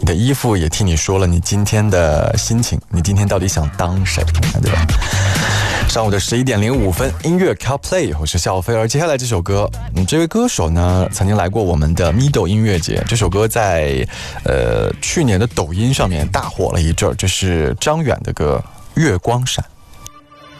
的衣服也替你说了你今天的心情，你今天到底想当谁，对吧？上午的11点05分，音乐 CarPlay， 我是夏飞。而接下来这首歌，这位歌手呢曾经来过我们的 Mido 音乐节，这首歌在去年的抖音上面大火了一阵，这是张远的歌《月光闪》。